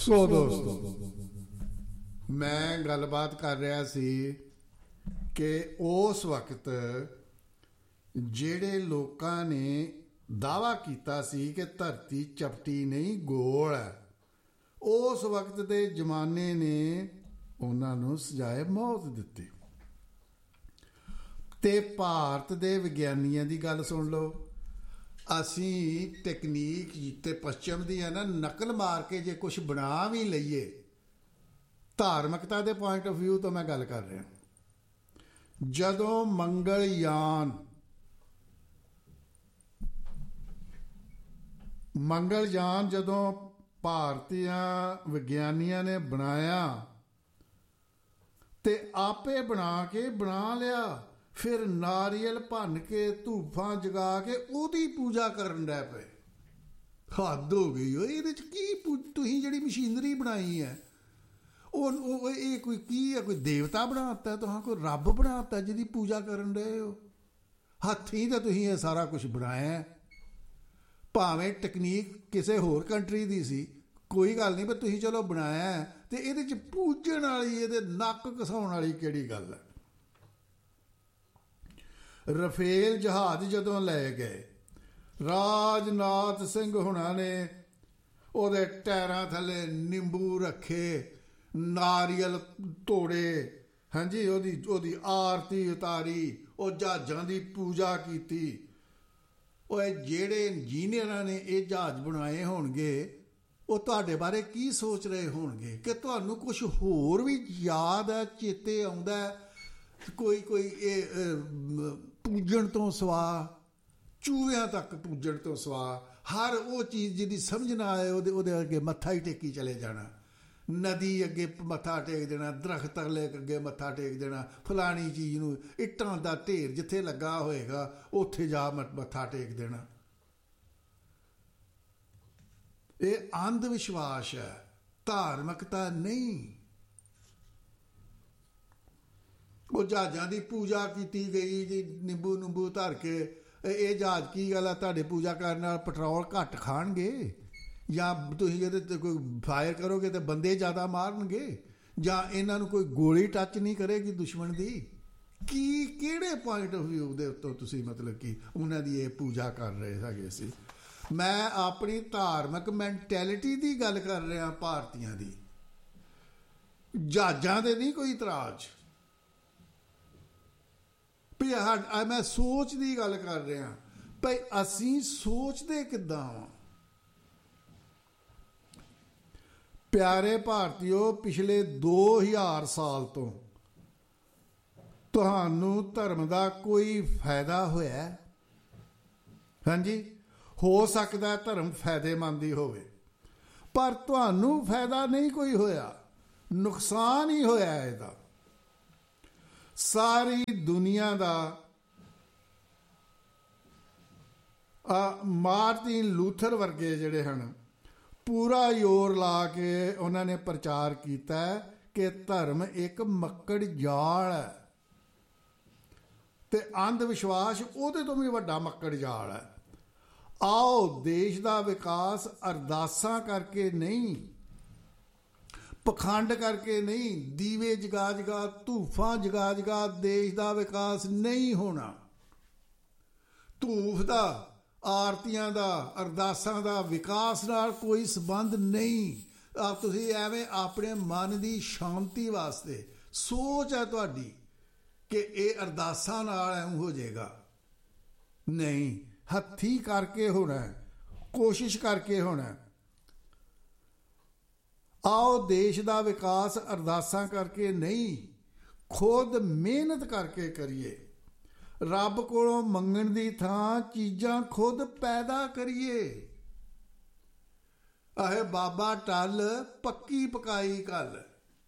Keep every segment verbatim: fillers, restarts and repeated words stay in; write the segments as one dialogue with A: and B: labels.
A: ਸੋ ਦੋਸਤੋ, ਮੈਂ ਗੱਲਬਾਤ ਕਰ ਰਿਹਾ ਸੀ ਕਿ ਉਸ ਵਕਤ ਜਿਹੜੇ ਲੋਕਾਂ ਨੇ ਦਾਅਵਾ ਕੀਤਾ ਸੀ ਕਿ ਧਰਤੀ ਚਪਟੀ ਨਹੀਂ ਗੋਲ ਹੈ, ਉਸ ਵਕਤ ਦੇ ਜ਼ਮਾਨੇ ਨੇ ਉਹਨਾਂ ਨੂੰ ਸਜ਼ਾਏ ਮੌਤ ਦਿੱਤੀ। ਤੇ ਭਾਰਤ ਦੇ ਵਿਗਿਆਨੀਆਂ ਦੀ ਗੱਲ ਸੁਣ ਲਓ। ਅਸੀਂ ਟੈਕਨੀਕ ਤੇ ਪੱਛਮ ਦੀਆਂ ਨਾ ਨਕਲ ਮਾਰ ਕੇ ਜੇ ਕੁਛ ਬਣਾ ਵੀ ਲਈਏ, ਧਾਰਮਿਕਤਾ ਦੇ ਪੁਆਇੰਟ ਆਫ ਵਿਊ ਤੋਂ ਮੈਂ ਗੱਲ ਕਰ ਰਿਹਾ। ਜਦੋਂ ਮੰਗਲਯਾਨ ਮੰਗਲਯਾਨ ਜਦੋਂ ਭਾਰਤੀਆਂ ਵਿਗਿਆਨੀਆਂ ਨੇ ਬਣਾਇਆ ਤੇ ਆਪੇ ਬਣਾ ਕੇ ਬਣਾ ਲਿਆ, ਫਿਰ ਨਾਰੀਅਲ ਭੰਨ ਕੇ ਧੂਫਾਂ ਜਗਾ ਕੇ ਉਹਦੀ ਪੂਜਾ ਕਰਨ ਲੱਗ ਪਏ। ਹੱਦ ਹੋ ਗਈ ਓ। ਇਹਦੇ 'ਚ ਕੀ ਤੁਸੀਂ ਜਿਹੜੀ ਮਸ਼ੀਨਰੀ ਬਣਾਈ ਹੈ ਉਹ ਇਹ ਕੋਈ ਕੀ ਹੈ? ਕੋਈ ਦੇਵਤਾ ਬਣਾ ਦਿੱਤਾ ਤੁਹਾਂ, ਕੋਈ ਰੱਬ ਬਣਾ ਦਿੱਤਾ ਜਿਹਦੀ ਪੂਜਾ ਕਰਨ ਰਹੇ ਹੋ? ਹੱਥੀਂ ਤਾਂ ਤੁਸੀਂ ਇਹ ਸਾਰਾ ਕੁਛ ਬਣਾਇਆ, ਭਾਵੇਂ ਟੈਕਨੀਕ ਕਿਸੇ ਹੋਰ ਕੰਟਰੀ ਦੀ ਸੀ, ਕੋਈ ਗੱਲ ਨਹੀਂ, ਪਰ ਤੁਸੀਂ ਚਲੋ ਬਣਾਇਆ ਤੇ ਇਹਦੇ 'ਚ ਪੂਜਣ ਵਾਲੀ, ਇਹਦੇ ਨੱਕ ਘਸਾਉਣ ਵਾਲੀ ਕਿਹੜੀ ਗੱਲ ਹੈ? ਰਫੇਲ ਜਹਾਜ਼ ਜਦੋਂ ਲੈ ਗਏ, ਰਾਜਨਾਥ ਸਿੰਘ ਹੁਣਾਂ ਨੇ ਉਹਦੇ ਟਾਇਰਾਂ ਥੱਲੇ ਨਿੰਬੂ ਰੱਖੇ, ਨਾਰੀਅਲ ਤੋੜੇ, ਹਾਂਜੀ, ਉਹਦੀ ਉਹਦੀ ਆਰਤੀ ਉਤਾਰੀ, ਉਹ ਜਹਾਜ਼ਾਂ ਦੀ ਪੂਜਾ ਕੀਤੀ। ਉਹ ਜਿਹੜੇ ਇੰਜੀਨੀਅਰਾਂ ਨੇ ਇਹ ਜਹਾਜ਼ ਬਣਾਏ ਹੋਣਗੇ, ਉਹ ਤੁਹਾਡੇ ਬਾਰੇ ਕੀ ਸੋਚ ਰਹੇ ਹੋਣਗੇ ਕਿ ਤੁਹਾਨੂੰ ਕੁਛ ਹੋਰ ਵੀ ਯਾਦ ਹੈ, ਚੇਤੇ ਆਉਂਦਾ, ਕੋਈ ਕੋਈ ਇਹ ਪੂਜਣ ਤੋਂ ਸਵਾ, ਚੂਹਿਆਂ ਤੱਕ ਪੂਜਣ ਤੋਂ ਸਵਾ, ਹਰ ਉਹ ਚੀਜ਼ ਜਿਹਦੀ ਸਮਝ ਨਾ ਆਏ ਉਹਦੇ ਉਹਦੇ ਅੱਗੇ ਮੱਥਾ ਹੀ ਟੇਕੀ ਚਲੇ ਜਾਣਾ। ਨਦੀ ਅੱਗੇ ਮੱਥਾ ਟੇਕ ਦੇਣਾ, ਦਰਖਤ ਅੱਗੇ ਮੱਥਾ ਟੇਕ ਦੇਣਾ, ਫਲਾਣੀ ਚੀਜ਼ ਨੂੰ, ਇੱਟਾਂ ਦਾ ਢੇਰ ਜਿੱਥੇ ਲੱਗਾ ਹੋਏਗਾ ਉੱਥੇ ਜਾ ਮੱਥਾ ਟੇਕ ਦੇਣਾ। ਇਹ ਅੰਧ ਵਿਸ਼ਵਾਸ ਹੈ, ਧਾਰਮਿਕਤਾ ਨਹੀਂ। ਉਹ ਜਹਾਜ਼ਾਂ ਦੀ ਪੂਜਾ ਕੀਤੀ ਗਈ ਜੀ, ਨਿੰਬੂ ਨਿੰਬੂ ਧਰ ਕੇ। ਇਹ ਜਹਾਜ਼ ਕੀ ਗੱਲ ਆ? ਤੁਹਾਡੇ ਪੂਜਾ ਕਰਨ ਨਾਲ ਪੈਟਰੋਲ ਘੱਟ ਖਾਣਗੇ, ਜਾਂ ਤੁਸੀਂ ਇਹਦੇ 'ਤੇ ਕੋਈ ਫਾਇਰ ਕਰੋਗੇ ਤਾਂ ਬੰਦੇ ਜ਼ਿਆਦਾ ਮਾਰਨਗੇ, ਜਾਂ ਇਹਨਾਂ ਨੂੰ ਕੋਈ ਗੋਲੀ ਟੱਚ ਨਹੀਂ ਕਰੇਗੀ ਦੁਸ਼ਮਣ ਦੀ? ਕੀ ਕਿਹੜੇ ਪੁਆਇੰਟ ਆਫ ਵਿਊ ਦੇ ਉੱਤੋਂ ਤੁਸੀਂ ਮਤਲਬ ਕਿ ਉਹਨਾਂ ਦੀ ਇਹ ਪੂਜਾ ਕਰ ਰਹੇ ਹੈਗੇ ਸੀ? ਮੈਂ ਆਪਣੀ ਧਾਰਮਿਕ ਮੈਂਟੈਲਿਟੀ ਦੀ ਗੱਲ ਕਰ ਰਿਹਾ, ਭਾਰਤੀਆਂ ਦੀ, ਜਹਾਜ਼ਾਂ ਦੇ ਨਹੀਂ ਕੋਈ ਇਤਰਾਜ਼। ਵੀ ਮੈਂ ਸੋਚ ਦੀ ਗੱਲ ਕਰ ਰਿਹਾ, ਭਈ ਅਸੀਂ ਸੋਚਦੇ ਕਿੱਦਾਂ ਵਾਂ? ਪਿਆਰੇ ਭਾਰਤੀਓ, ਪਿਛਲੇ ਦੋ ਹਜ਼ਾਰ ਸਾਲ ਤੋਂ ਤੁਹਾਨੂੰ ਧਰਮ ਦਾ ਕੋਈ ਫਾਇਦਾ ਹੋਇਆ? ਹਾਂਜੀ, ਹੋ ਸਕਦਾ ਧਰਮ ਫਾਇਦੇਮੰਦ ਹੀ ਹੋਵੇ, ਪਰ ਤੁਹਾਨੂੰ ਫਾਇਦਾ ਨਹੀਂ ਕੋਈ ਹੋਇਆ, ਨੁਕਸਾਨ ਹੀ ਹੋਇਆ ਇਹਦਾ। ਸਾਰੀ ਦੁਨੀਆ ਦਾ ਮਾਰਟਿਨ ਲੂਥਰ ਵਰਗੇ ਜਿਹੜੇ ਹਨ, ਪੂਰਾ ਜ਼ੋਰ ਲਾ ਕੇ ਉਹਨਾਂ ਨੇ ਪ੍ਰਚਾਰ ਕੀਤਾ ਕਿ ਧਰਮ ਇੱਕ ਮੱਕੜ ਜਾਲ ਹੈ ਤੇ ਅੰਧ ਵਿਸ਼ਵਾਸ ਉਹਦੇ ਤੋਂ ਵੀ ਵੱਡਾ ਮੱਕੜ ਜਾਲ ਹੈ। ਆਓ, ਦੇਸ਼ ਦਾ ਵਿਕਾਸ ਅਰਦਾਸਾਂ ਕਰਕੇ ਨਹੀਂ, ਪਖੰਡ ਕਰਕੇ ਨਹੀਂ, ਦੀਵੇ ਜਗਾ ਜਗਾ, ਧੂਫਾਂ ਜਗਾ ਜਗਾ ਦੇਸ਼ ਦਾ ਵਿਕਾਸ ਨਹੀਂ ਹੋਣਾ। ਧੂਫ ਦਾ, ਆਰਤੀਆਂ ਦਾ, ਅਰਦਾਸਾਂ ਦਾ ਵਿਕਾਸ ਨਾਲ ਕੋਈ ਸੰਬੰਧ ਨਹੀਂ। ਆ ਤੁਸੀਂ ਐਵੇਂ ਆਪਣੇ ਮਨ ਦੀ ਸ਼ਾਂਤੀ ਵਾਸਤੇ ਸੋਚ ਹੈ ਤੁਹਾਡੀ ਕਿ ਇਹ ਅਰਦਾਸਾਂ ਨਾਲ ਐਵੇਂ ਹੋ ਜਾਏਗਾ, ਨਹੀਂ, ਹੱਥੀਂ ਕਰਕੇ ਹੋਣਾ, ਕੋਸ਼ਿਸ਼ ਕਰਕੇ ਹੋਣਾ। ਆਓ, ਦੇਸ਼ ਦਾ ਵਿਕਾਸ ਅਰਦਾਸਾਂ ਕਰਕੇ ਨਹੀਂ, ਖੁਦ ਮਿਹਨਤ ਕਰਕੇ ਕਰੀਏ। ਰੱਬ ਕੋਲੋਂ ਮੰਗਣ ਦੀ ਥਾਂ ਚੀਜ਼ਾਂ ਖੁਦ ਪੈਦਾ ਕਰੀਏ। ਆਹੇ ਬਾਬਾ ਟੱਲ ਪੱਕੀ ਪਕਾਈ ਗੱਲ,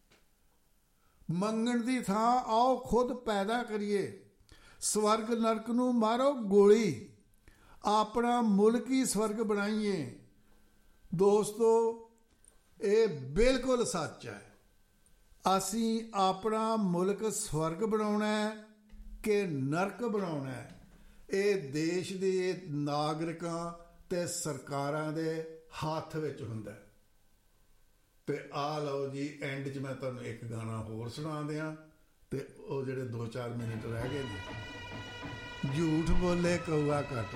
A: ਮੰਗਣ ਦੀ ਥਾਂ ਆਓ ਖੁਦ ਪੈਦਾ ਕਰੀਏ। ਸਵਰਗ ਨਰਕ ਨੂੰ ਮਾਰੋ ਗੋਲੀ, ਆਪਣਾ ਮੁਲਕ ਹੀ ਸਵਰਗ ਬਣਾਈਏ। ਦੋਸਤੋ, ਇਹ ਬਿਲਕੁਲ ਸੱਚ ਹੈ। ਅਸੀਂ ਆਪਣਾ ਮੁਲਕ ਸਵਰਗ ਬਣਾਉਣਾ ਹੈ ਕਿ ਨਰਕ ਬਣਾਉਣਾ ਹੈ, ਇਹ ਦੇਸ਼ ਦੇ ਨਾਗਰਿਕਾਂ ਤੇ ਸਰਕਾਰਾਂ ਦੇ ਹੱਥ ਵਿੱਚ ਹੁੰਦਾ। ਤੇ ਆ ਲਓ ਜੀ, ਐਂਡ 'ਚ ਮੈਂ ਤੁਹਾਨੂੰ ਇੱਕ ਗਾਣਾ ਹੋਰ ਸੁਣਾ ਦਿਆਂ ਤੇ ਉਹ ਜਿਹੜੇ ਦੋ ਚਾਰ ਮਿੰਟ ਰਹਿ ਗਏ ਨੇ। ਝੂਠ ਬੋਲੇ ਕਊਆ ਕੱਟ।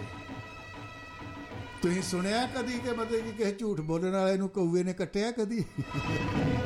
A: ਤੁਸੀਂ ਸੁਣਿਆ ਕਦੀ ਕਿ ਮਤਲਬ ਕਿ ਕਿਸੇ ਝੂਠ ਬੋਲਣ ਵਾਲੇ ਨੂੰ ਕਊਏ ਨੇ ਕੱਟਿਆ ਕਦੀ?